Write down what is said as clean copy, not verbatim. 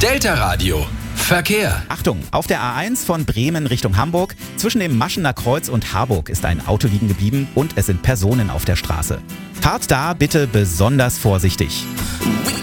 Delta Radio. Verkehr. Achtung, auf der A1 von Bremen Richtung Hamburg, zwischen dem Maschener Kreuz und Harburg ist ein Auto liegen geblieben und es sind Personen auf der Straße. Fahrt da bitte besonders vorsichtig.